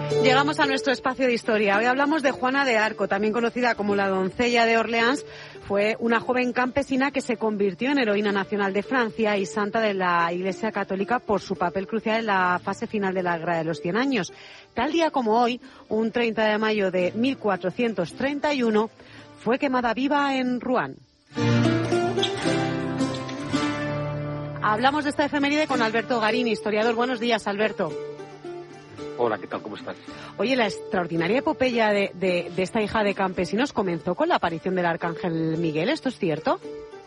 Llegamos a nuestro espacio de historia. Hoy hablamos de Juana de Arco, también conocida como la doncella de Orleans. Fue una joven campesina que se convirtió en heroína nacional de Francia y santa de la Iglesia Católica por su papel crucial en la fase final de la Guerra de los 100 años. Tal día como hoy, un 30 de mayo de 1431, fue quemada viva en Rouen. Hablamos de esta efeméride con Alberto Garín, historiador. Buenos días, Alberto. Hola, ¿qué tal? ¿Cómo estás? Oye, la extraordinaria epopeya de esta hija de campesinos comenzó con la aparición del arcángel Miguel, ¿esto es cierto?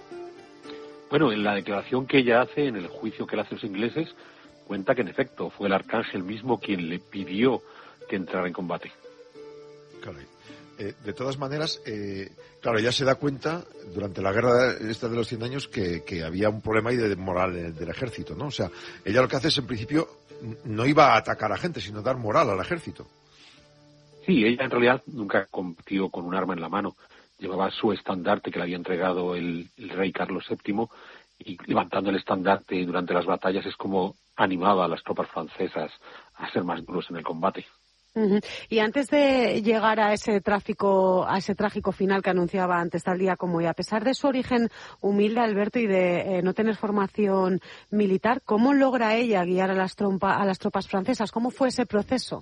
Bueno, en la declaración que ella hace, en el juicio que le hace a los ingleses, cuenta que en efecto fue el arcángel mismo quien le pidió que entrara en combate. Claro. De todas maneras, claro, ella se da cuenta durante la guerra esta de los 100 años que había un problema ahí de moral del ejército, ¿no? O sea, ella lo que hace es, en principio, no iba a atacar a gente, sino dar moral al ejército. Sí, ella en realidad nunca combatió con un arma en la mano. Llevaba su estandarte que le había entregado el rey Carlos VII y levantando el estandarte durante las batallas es como animaba a las tropas francesas a ser más duros en el combate. Uh-huh. Y antes de llegar a ese trágico final que anunciaba antes, tal día como hoy, a pesar de su origen humilde, Alberto, y de no tener formación militar, ¿cómo logra ella guiar a las tropas francesas? ¿Cómo fue ese proceso?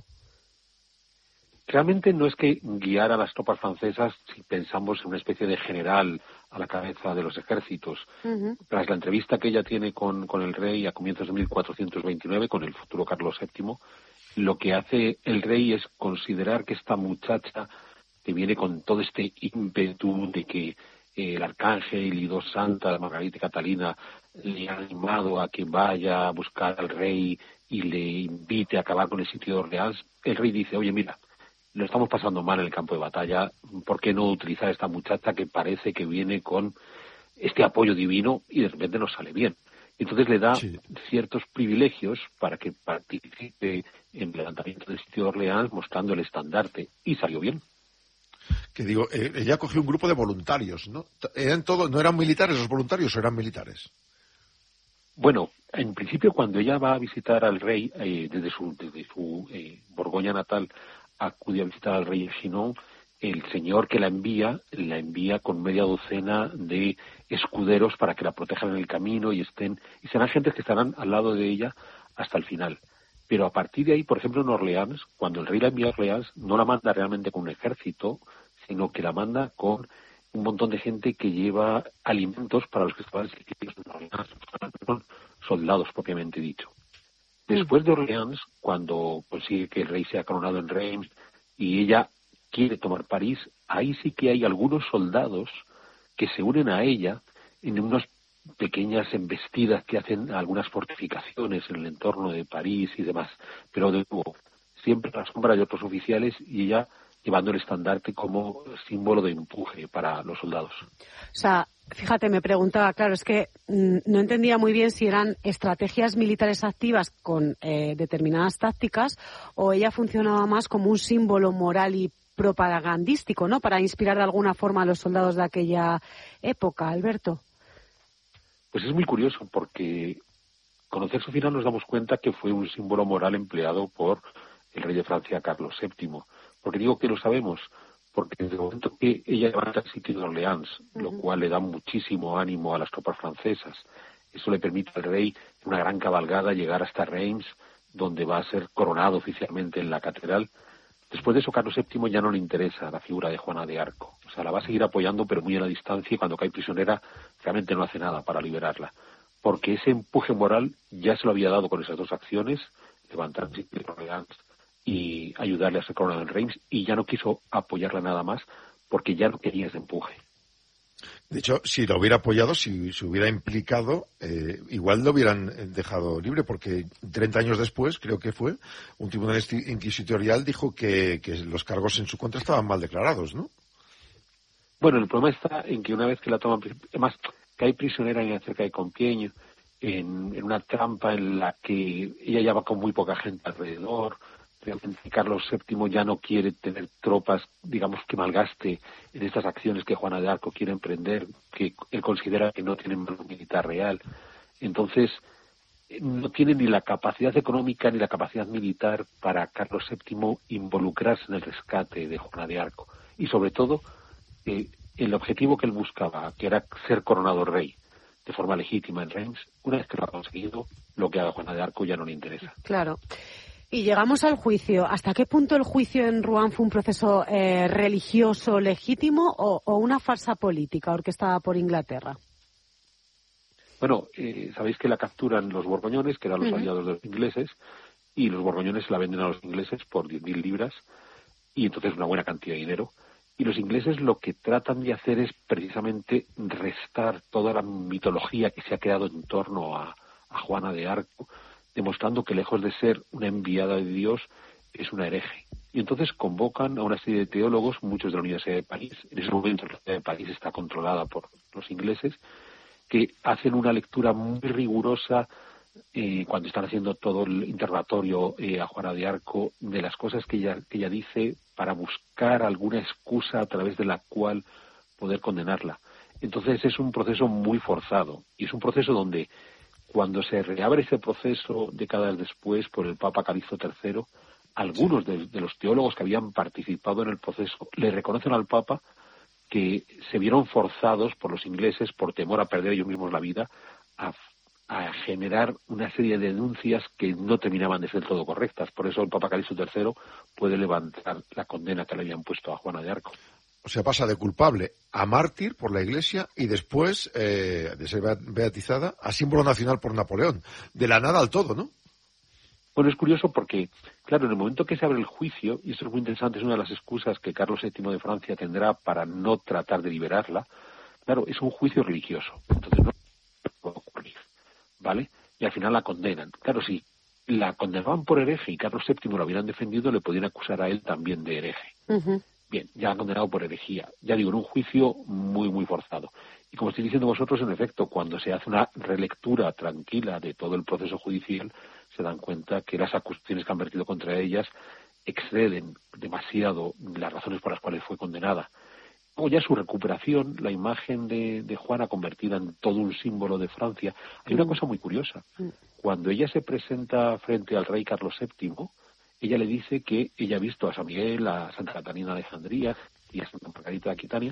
Realmente no es que guiara a las tropas francesas si pensamos en una especie de general a la cabeza de los ejércitos. Uh-huh. Tras la entrevista que ella tiene con el rey a comienzos de 1429, con el futuro Carlos VII, lo que hace el rey es considerar que esta muchacha que viene con todo este ímpetu de que el arcángel y dos santas, Margarita y Catalina, le han animado a que vaya a buscar al rey y le invite a acabar con el sitio de Orleans, el rey dice, oye, mira, lo estamos pasando mal en el campo de batalla, ¿por qué no utilizar a esta muchacha que parece que viene con este apoyo divino y de repente nos sale bien? Entonces le da ciertos privilegios para que participe en el levantamiento del sitio de Orleans mostrando el estandarte, y salió bien. Que digo, ella cogió un grupo de voluntarios, ¿no? ¿No eran militares los voluntarios o eran militares? Bueno, en principio cuando ella va a visitar al rey, desde su Borgoña natal, acude a visitar al rey en Chinon, el señor que la envía con media docena de escuderos para que la protejan en el camino y serán gentes que estarán al lado de ella hasta el final. Pero a partir de ahí, por ejemplo, en Orleans, cuando el rey la envía a Orleans, no la manda realmente con un ejército, sino que la manda con un montón de gente que lleva alimentos para los que estaban sitiados en Orleans, son soldados propiamente dicho. Después de Orleans, cuando consigue que el rey sea coronado en Reims y ella quiere tomar París, ahí sí que hay algunos soldados que se unen a ella en unas pequeñas embestidas que hacen algunas fortificaciones en el entorno de París y demás, pero de nuevo, siempre a la sombra de otros oficiales y ella llevando el estandarte como símbolo de empuje para los soldados. O sea, fíjate, me preguntaba, claro, es que no entendía muy bien si eran estrategias militares activas con determinadas tácticas o ella funcionaba más como un símbolo moral y propagandístico, ¿no? Para inspirar de alguna forma a los soldados de aquella época, Alberto. Pues es muy curioso porque conocer su final nos damos cuenta que fue un símbolo moral empleado por el rey de Francia, Carlos VII. Porque digo que lo sabemos, porque desde el momento que ella levanta el sitio de Orleans, lo cual le da muchísimo ánimo a las tropas francesas, eso le permite al rey en una gran cabalgada llegar hasta Reims, donde va a ser coronado oficialmente en la catedral. Después de eso, Carlos VII ya no le interesa la figura de Juana de Arco. O sea, la va a seguir apoyando, pero muy a la distancia, y cuando cae prisionera, realmente no hace nada para liberarla. Porque ese empuje moral ya se lo había dado con esas dos acciones, levantar el sitio de Orleans y ayudarle a ser coronado en Reims, y ya no quiso apoyarla nada más, porque ya no quería ese empuje. De hecho, si lo hubiera apoyado, si se hubiera implicado, igual lo hubieran dejado libre, porque 30 años después, creo que fue, un tribunal inquisitorial dijo que los cargos en su contra estaban mal declarados, ¿no? Bueno, el problema está en que una vez que la toman, además, cae prisionera en cerca de Compiègne, en una trampa en la que ella ya va con muy poca gente alrededor. Realmente Carlos VII ya no quiere tener tropas, digamos, que malgaste en estas acciones que Juana de Arco quiere emprender, que él considera que no tienen mano militar real. Entonces, no tiene ni la capacidad económica ni la capacidad militar para Carlos VII involucrarse en el rescate de Juana de Arco. Y sobre todo, el objetivo que él buscaba, que era ser coronado rey de forma legítima en Reims, una vez que lo ha conseguido, lo que haga Juana de Arco ya no le interesa. Claro. Y llegamos al juicio. ¿Hasta qué punto el juicio en Rouen fue un proceso religioso legítimo o una farsa política orquestada por Inglaterra? Bueno, sabéis que la capturan los borgoñones, que eran los aliados de los ingleses, y los borgoñones la venden a los ingleses por 10.000 libras, y entonces una buena cantidad de dinero. Y los ingleses lo que tratan de hacer es precisamente restar toda la mitología que se ha creado en torno a Juana de Arco, demostrando que lejos de ser una enviada de Dios, es una hereje. Y entonces convocan a una serie de teólogos, muchos de la Universidad de París. En ese momento la Universidad de París está controlada por los ingleses, que hacen una lectura muy rigurosa cuando están haciendo todo el interrogatorio a Juana de Arco de las cosas que ella dice para buscar alguna excusa a través de la cual poder condenarla. Entonces es un proceso muy forzado y es un proceso donde cuando se reabre ese proceso décadas después por el Papa Calixto III, algunos de los teólogos que habían participado en el proceso le reconocen al Papa que se vieron forzados por los ingleses, por temor a perder ellos mismos la vida, a generar una serie de denuncias que no terminaban de ser del todo correctas. Por eso el Papa Calixto III puede levantar la condena que le habían puesto a Juana de Arco. O sea, pasa de culpable a mártir por la Iglesia y después de ser beatizada a símbolo nacional por Napoleón. De la nada al todo, ¿no? Bueno, es curioso porque, claro, en el momento que se abre el juicio, y esto es muy interesante, es una de las excusas que Carlos VII de Francia tendrá para no tratar de liberarla, claro, es un juicio religioso. Entonces no puede ocurrir, ¿vale? Y al final la condenan. Claro, si la condenaban por hereje y Carlos VII lo hubieran defendido, le podían acusar a él también de hereje. Bien, ya han condenado por herejía. Ya digo, en un juicio muy, muy forzado. Y como estáis diciendo vosotros, en efecto, cuando se hace una relectura tranquila de todo el proceso judicial, se dan cuenta que las acusaciones que han vertido contra ellas exceden demasiado las razones por las cuales fue condenada. Luego ya su recuperación, la imagen de Juana convertida en todo un símbolo de Francia. Hay una cosa muy curiosa. Cuando ella se presenta frente al rey Carlos VII, ella le dice que ella ha visto a San Miguel, a Santa Catarina de Alejandría y a Santa Margarita de Aquitania,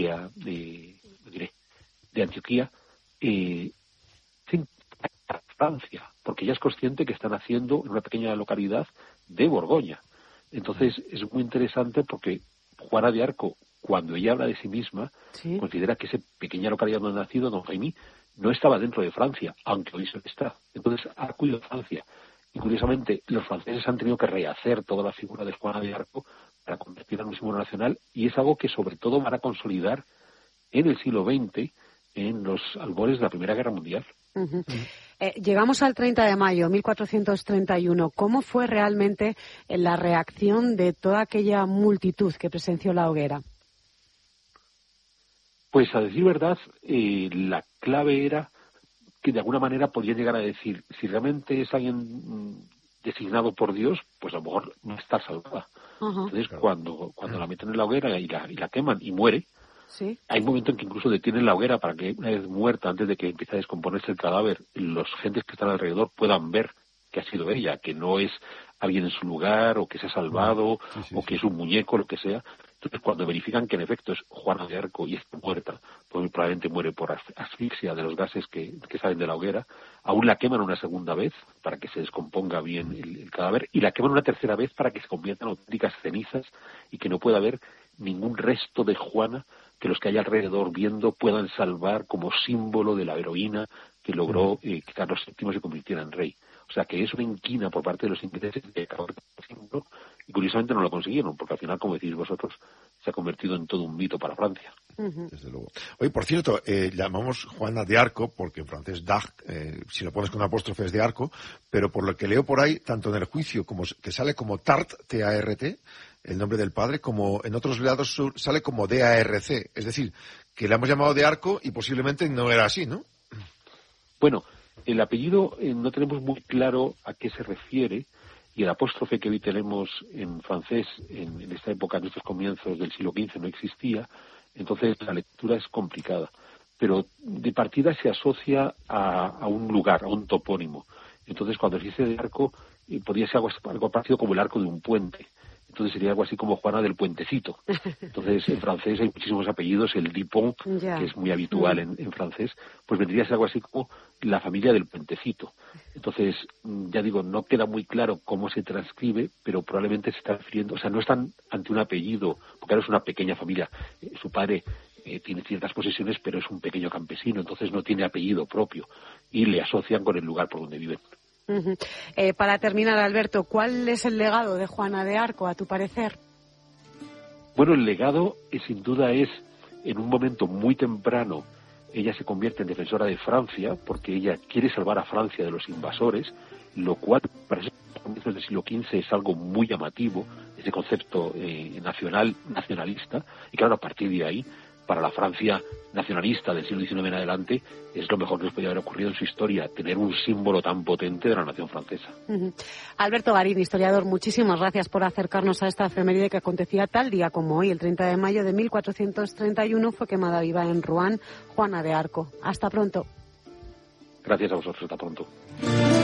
de Antioquía, sin Francia, porque ella es consciente que están haciendo en una pequeña localidad de Borgoña. Entonces es muy interesante porque Juana de Arco, cuando ella habla de sí misma, considera que esa pequeña localidad donde ha nacido Don Jaime no estaba dentro de Francia, aunque hoy se está. Entonces ha acudido a Francia. Y curiosamente, los franceses han tenido que rehacer toda la figura de Juana de Arco para convertirla en un símbolo nacional, y es algo que sobre todo van a consolidar en el siglo XX, en los albores de la Primera Guerra Mundial. Llegamos al 30 de mayo, 1431. ¿Cómo fue realmente la reacción de toda aquella multitud que presenció la hoguera? Pues a decir verdad, la clave era que de alguna manera podían llegar a decir, si realmente es alguien designado por Dios, pues a lo mejor no está salvada. Entonces, cuando la meten en la hoguera y la queman y muere, hay un momento en que incluso detienen la hoguera para que, una vez muerta, antes de que empiece a descomponerse el cadáver, los gentes que están alrededor puedan ver que ha sido ella, que no es alguien en su lugar, o que se ha salvado, o que es un muñeco, lo que sea. Entonces, cuando verifican que en efecto es Juana de Arco y está muerta, pues probablemente muere por asfixia de los gases que salen de la hoguera, aún la queman una segunda vez para que se descomponga bien el cadáver, y la queman una tercera vez para que se conviertan en auténticas cenizas y que no pueda haber ningún resto de Juana que los que hay alrededor viendo puedan salvar como símbolo de la heroína que logró que Carlos VII se convirtiera en rey. O sea, que es una inquina por parte de los ingleses de acabar con el símbolo, y curiosamente no lo consiguieron, porque al final, como decís vosotros, se ha convertido en todo un mito para Francia. Desde luego. Oye, por cierto, llamamos Juana de Arco, porque en francés d'Arc, si lo pones con apóstrofe es de arco, pero por lo que leo por ahí, tanto en el juicio como que sale como Tart, T-A-R-T, el nombre del padre, como en otros lados sale como D-A-R-C. Es decir, que le hemos llamado de Arco y posiblemente no era así, ¿no? Bueno, el apellido no tenemos muy claro a qué se refiere, y el apóstrofe que hoy tenemos en francés en esta época, en estos comienzos del siglo XV, no existía, entonces la lectura es complicada. Pero de partida se asocia a un lugar, a un topónimo. Entonces, cuando se dice de arco, podría ser algo parecido como el arco de un puente. Entonces sería algo así como Juana del Puentecito. Entonces, en francés hay muchísimos apellidos, el Dupont, que es muy habitual en francés, pues vendría a ser algo así como la familia del Puentecito. Entonces, ya digo, no queda muy claro cómo se transcribe, pero probablemente se está refiriendo, o sea, no están ante un apellido, porque ahora es una pequeña familia. Su padre tiene ciertas posesiones, pero es un pequeño campesino, entonces no tiene apellido propio, y le asocian con el lugar por donde viven. Para terminar, Alberto, ¿cuál es el legado de Juana de Arco, a tu parecer? Bueno, el legado sin duda es, en un momento muy temprano, ella se convierte en defensora de Francia, porque ella quiere salvar a Francia de los invasores, lo cual para esos comienzos del siglo XV es algo muy llamativo, ese concepto nacionalista, y claro, a partir de ahí, para la Francia nacionalista del siglo XIX en adelante, es lo mejor que les podía haber ocurrido en su historia, tener un símbolo tan potente de la nación francesa. Alberto Garín, historiador, muchísimas gracias por acercarnos a esta efeméride que acontecía tal día como hoy, el 30 de mayo de 1431, fue quemada viva en Rouen Juana de Arco. Hasta pronto. Gracias a vosotros, hasta pronto.